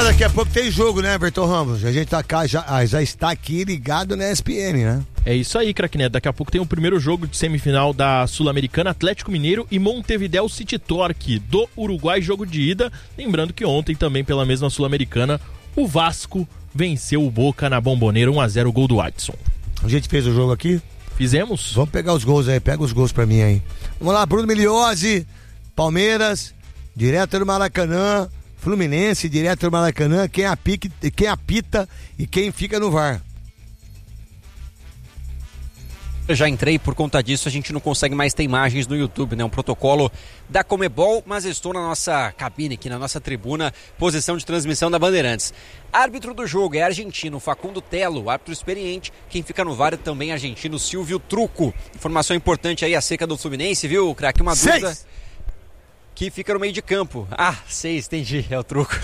daqui a pouco tem jogo, né, Berton Ramos? A gente já está aqui ligado na ESPN, né? É isso aí, craque Neto. Daqui a pouco tem o primeiro jogo de semifinal da Sul-Americana, Atlético Mineiro e Montevideo City Torque do Uruguai, jogo de ida. Lembrando que ontem também pela mesma Sul-Americana, o Vasco venceu o Boca na Bombonera 1-0, o gol do Adson. A gente fez o jogo aqui? Fizemos? Vamos pegar os gols aí, pega os gols pra mim aí. Vamos lá, Bruno Miliose, Palmeiras, direto do Maracanã, Fluminense, direto do Maracanã, quem apita e quem fica no VAR. Eu já entrei, por conta disso a gente não consegue mais ter imagens no YouTube, né? Um protocolo da Conmebol, mas estou na nossa cabine aqui, na nossa tribuna, posição de transmissão da Bandeirantes. Árbitro do jogo é argentino Facundo Telo, árbitro experiente. Quem fica no VAR é também argentino Silvio Truco. Informação importante aí acerca do Fluminense, viu, craque? Uma dúvida que fica no meio de campo. 6, entendi, é o truco.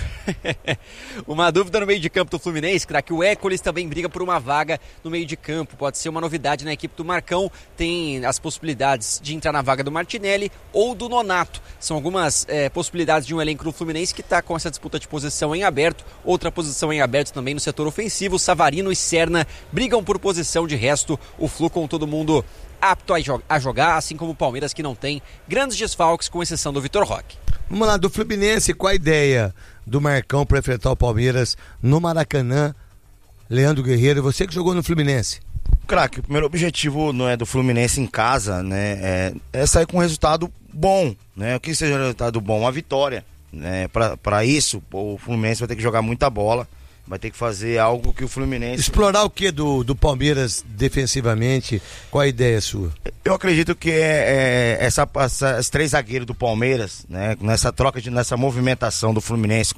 Uma dúvida no meio de campo do Fluminense, craque, o Écoles também briga por uma vaga no meio de campo, pode ser uma novidade na equipe do Marcão, tem as possibilidades de entrar na vaga do Martinelli ou do Nonato, são algumas possibilidades de um elenco do Fluminense que está com essa disputa de posição em aberto, outra posição em aberto também no setor ofensivo, Savarino e Serna brigam por posição, de resto o Flu com todo mundo apto a jogar, assim como o Palmeiras, que não tem grandes desfalques, com exceção do Vitor Roque. Vamos lá, do Fluminense, qual a ideia do Marcão para enfrentar o Palmeiras no Maracanã? Leandro Guerreiro, você que jogou no Fluminense. Craque, o primeiro objetivo não é do Fluminense em casa, né, é sair com um resultado bom, né? O que seja um resultado bom? Uma vitória, né? Para isso, o Fluminense vai ter que jogar muita bola, vai ter que fazer algo que o Fluminense... Explorar o que do Palmeiras defensivamente? Qual a ideia sua? Eu acredito que esses 3 zagueiros do Palmeiras, né, nessa movimentação do Fluminense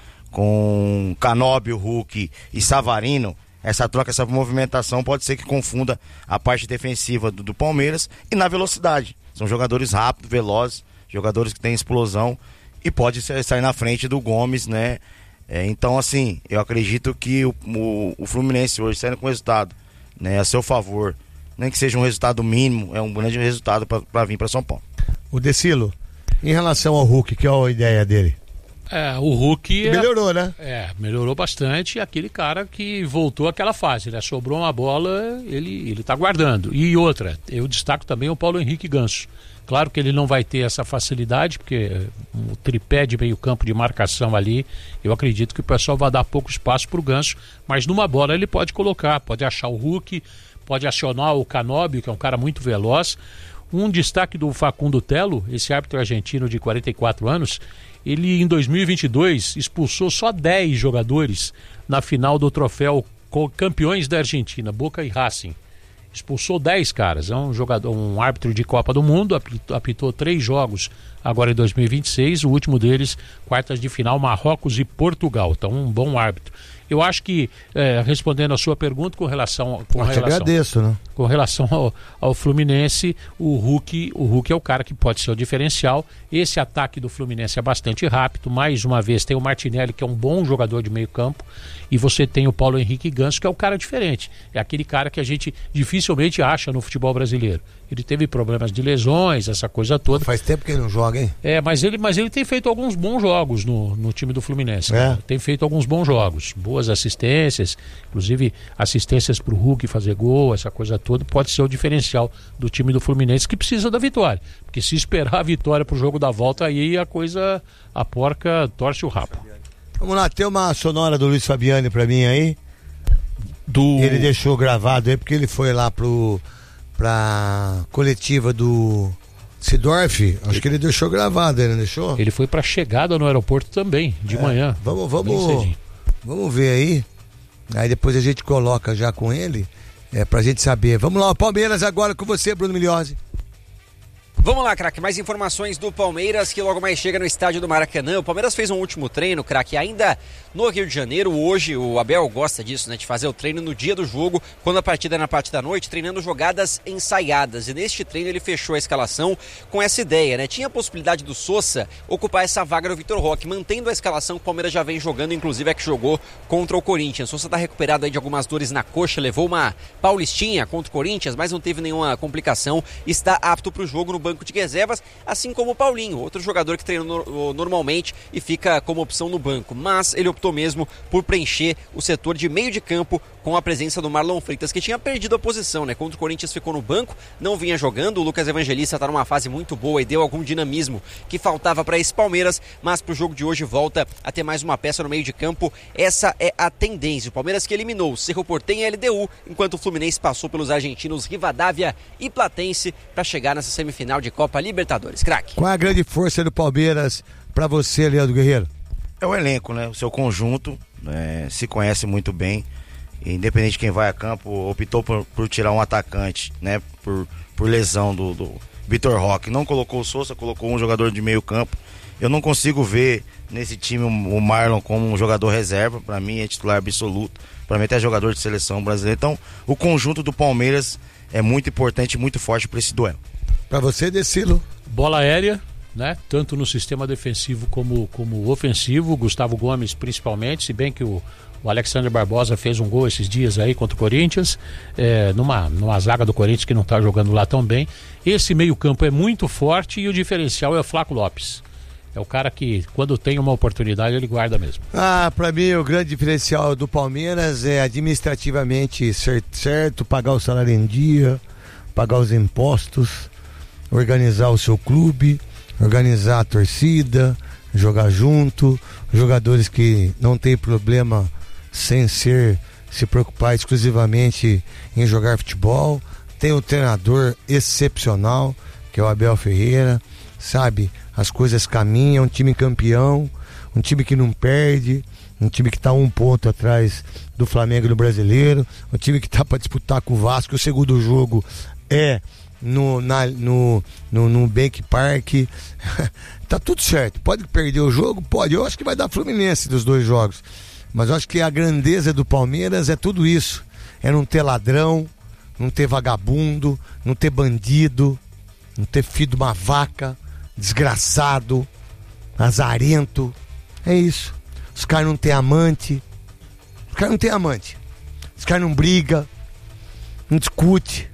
com Canóbio, Hulk e Savarino, essa movimentação pode ser que confunda a parte defensiva do Palmeiras e na velocidade. São jogadores rápidos, velozes, jogadores que têm explosão e pode sair na frente do Gomes, né? Então, assim, eu acredito que o Fluminense hoje, saindo com resultado, né, a seu favor, nem que seja um resultado mínimo, é um grande resultado para vir para São Paulo. O Decilo, em relação ao Hulk, que é a ideia dele? O Hulk... Melhorou, né? Melhorou bastante, aquele cara que voltou àquela fase, né? Sobrou uma bola, ele tá guardando. E outra, eu destaco também o Paulo Henrique Ganso. Claro que ele não vai ter essa facilidade, porque o tripé de meio campo de marcação ali, eu acredito que o pessoal vai dar pouco espaço para o Ganso, mas numa bola ele pode colocar, pode achar o Hulk, pode acionar o Canóbio, que é um cara muito veloz. Um destaque do Facundo Telo, esse árbitro argentino de 44 anos, ele em 2022 expulsou só 10 jogadores na final do troféu campeões da Argentina, Boca e Racing. Expulsou 10 caras, é um árbitro de Copa do Mundo, apitou 3 jogos agora em 2026, o último deles, quartas de final, Marrocos e Portugal, então um bom árbitro. Eu acho que, respondendo a sua pergunta agradeço, né? Com relação ao Fluminense, o Hulk é o cara que pode ser o diferencial. Esse ataque do Fluminense é bastante rápido, mais uma vez tem o Martinelli, que é um bom jogador de meio campo, e você tem o Paulo Henrique Ganso, que é o cara diferente, é aquele cara que a gente dificilmente acha no futebol brasileiro. Ele teve problemas de lesões, essa coisa toda. Faz tempo que ele não joga, hein? Mas ele tem feito alguns bons jogos no time do Fluminense. Né? Tem feito alguns bons jogos, boas assistências, inclusive assistências para o Hulk fazer gol, essa coisa toda, pode ser o diferencial do time do Fluminense, que precisa da vitória. Porque se esperar a vitória para o jogo da volta, aí a porca torce o rabo. Vamos lá, tem uma sonora do Luiz Fabiani para mim aí. Ele deixou gravado aí, porque ele foi lá pra coletiva do Sidorf, acho que ele deixou gravado, ele não deixou? Ele foi pra chegada no aeroporto também, de manhã. Vamos ver aí depois a gente coloca já com ele, pra gente saber. Vamos lá, o Palmeiras agora com você, Bruno Miliose. Vamos lá, craque, mais informações do Palmeiras, que logo mais chega no estádio do Maracanã. O Palmeiras fez um último treino, craque, ainda no Rio de Janeiro. Hoje o Abel gosta disso, né, de fazer o treino no dia do jogo, quando a partida é na parte da noite, treinando jogadas ensaiadas. E neste treino ele fechou a escalação com essa ideia, né? Tinha a possibilidade do Sousa ocupar essa vaga do Vitor Roque, mantendo a escalação que o Palmeiras já vem jogando, inclusive é que jogou contra o Corinthians. O Sousa tá recuperado aí de algumas dores na coxa, levou uma paulistinha contra o Corinthians, mas não teve nenhuma complicação, está apto para o jogo. No banco banco de reservas, assim como o Paulinho, outro jogador que treina normalmente e fica como opção no banco. Mas ele optou mesmo por preencher o setor de meio de campo com a presença do Marlon Freitas, que tinha perdido a posição, né? Contra o Corinthians ficou no banco, não vinha jogando. O Lucas Evangelista está numa fase muito boa e deu algum dinamismo que faltava para esse Palmeiras, mas para o jogo de hoje volta a ter mais uma peça no meio de campo. Essa é a tendência. O Palmeiras que eliminou o Cerro Porteño e a LDU, enquanto o Fluminense passou pelos argentinos Rivadavia e Platense para chegar nessa semifinal de Copa Libertadores. Craque. Qual é a grande força do Palmeiras para você, Leandro Guerreiro? É o elenco, né? O seu conjunto se conhece muito bem. Independente de quem vai a campo, optou por tirar um atacante, né? Por lesão do Vitor Roque. Não colocou o Sousa, colocou um jogador de meio campo. Eu não consigo ver nesse time o Marlon como um jogador reserva. Para mim é titular absoluto. Para mim até é jogador de seleção brasileira. Então o conjunto do Palmeiras é muito importante e muito forte para esse duelo. Para você, Decilo? Bola aérea, né? Tanto no sistema defensivo como ofensivo. Gustavo Gomes principalmente, se bem que o Alexandre Barbosa fez um gol esses dias aí contra o Corinthians, numa zaga do Corinthians que não está jogando lá tão bem. Esse meio campo é muito forte e o diferencial é o Flaco Lopes. É o cara que, quando tem uma oportunidade, ele guarda mesmo. Para mim, o grande diferencial do Palmeiras é administrativamente certo, pagar o salário em dia, pagar os impostos, organizar o seu clube, organizar a torcida, jogar junto, jogadores que não tem problema sem se preocupar exclusivamente em jogar futebol. Tem um treinador excepcional, que é o Abel Ferreira, sabe? As coisas caminham, um time campeão, um time que não perde, um time que está 1 ponto atrás do Flamengo no Brasileiro, um time que está para disputar com o Vasco. O segundo jogo é no Bank Park. Tá tudo certo. Pode perder o jogo? Pode. Eu acho que vai dar Fluminense dos 2 jogos. Mas eu acho que a grandeza do Palmeiras é tudo isso. É não ter ladrão, não ter vagabundo, não ter bandido, não ter filho de uma vaca, desgraçado, azarento. É isso. Os caras não têm amante. Os caras não brigam, não discute.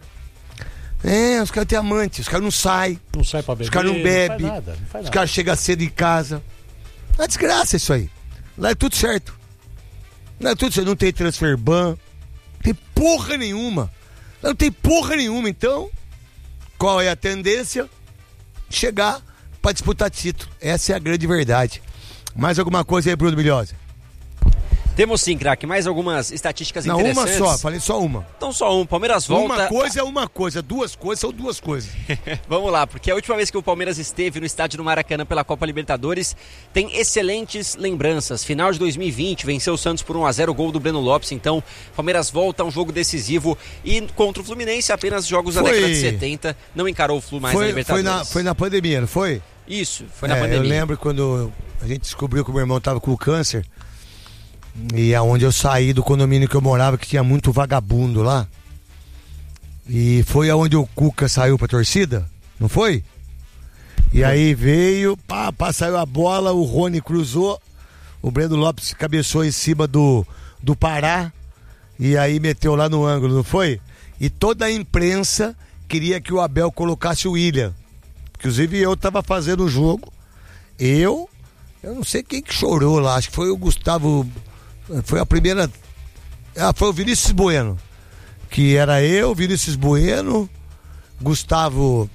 Os caras têm amante, os caras não saem. Não sai pra beber, os caras não bebem. Não faz nada. Os caras chegam cedo em casa. É desgraça isso aí. Lá é tudo certo. Lá é tudo certo. Não tem transfer ban. Não tem porra nenhuma. Lá não tem porra nenhuma. Então, qual é a tendência? Chegar pra disputar título. Essa é a grande verdade. Mais alguma coisa aí, Bruno Milhosa? Temos sim, craque, mais algumas estatísticas interessantes. Não, uma só, falei só uma. Então só uma, Palmeiras volta... Uma coisa é uma coisa, 2 coisas são 2 coisas. Vamos lá, porque a última vez que o Palmeiras esteve no estádio do Maracanã pela Copa Libertadores tem excelentes lembranças. Final de 2020, venceu o Santos por 1-0, gol do Breno Lopes. Então, Palmeiras volta a um jogo decisivo e contra o Fluminense, apenas jogos da década de 70, não encarou o Flu mais na Libertadores. Foi na pandemia, não foi? Isso, foi na pandemia. Eu lembro quando a gente descobriu que o meu irmão estava com câncer. E é onde eu saí do condomínio que eu morava, que tinha muito vagabundo lá. E foi aonde o Cuca saiu pra torcida, não foi? E aí veio, saiu a bola, o Rony cruzou, o Breno Lopes cabeçou em cima do Pará, e aí meteu lá no ângulo, não foi? E toda a imprensa queria que o Abel colocasse o William. Inclusive eu tava fazendo o jogo, eu não sei quem que chorou lá, acho que foi o Gustavo... Foi a primeira... foi o Vinícius Bueno. Que era eu, Vinícius Bueno, Gustavo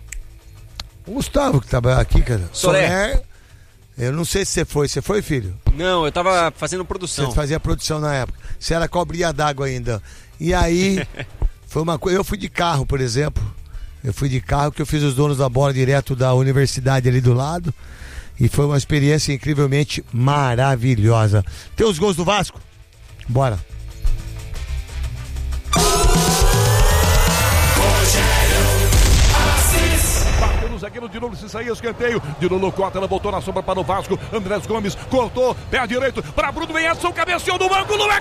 que tava aqui, cara. Soler. Eu não sei se você foi. Você foi, filho? Não, eu tava fazendo produção. Você fazia produção na época. Você era cobrinha d'água ainda. E aí, foi uma coisa... Eu fui de carro, por exemplo. Eu fui de carro, que eu fiz os donos da bola direto da universidade ali do lado. E foi uma experiência incrivelmente maravilhosa. Tem os gols do Vasco? Bora. Bateu no zagueiro, de novo se saía, escanteio. De novo corta, ela voltou na sombra para o Vasco. Andrés Gomes cortou, pé direito para Bruno, vem Edson, cabeceou do ângulo, é